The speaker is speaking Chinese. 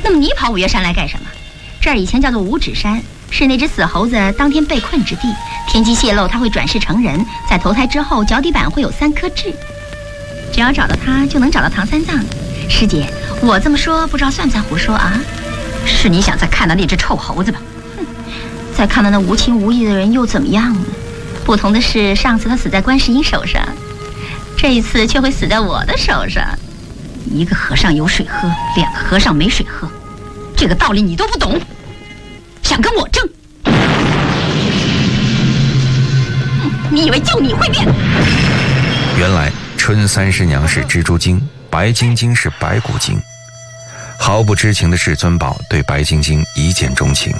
那么你跑五岳山来干什么？这儿以前叫做五指山，是那只死猴子当天被困之地。天机泄露，它会转世成人，在投胎之后，脚底板会有3颗痣。只要找到它，就能找到唐三藏。师姐，我这么说，不知道算不算胡说啊？ 是你想再看到那只臭猴子吧？ 再看到那无情无义的人又怎么样呢？不同的是，上次他死在观世音手上，这一次却会死在我的手上。 一个和尚有水喝，2个和尚没水喝，这个道理你都不懂，想跟我争？你以为就你会变？ 原来春三师娘是蜘蛛精，白晶晶是白骨精。毫不知情的世尊宝对白晶晶一见钟情，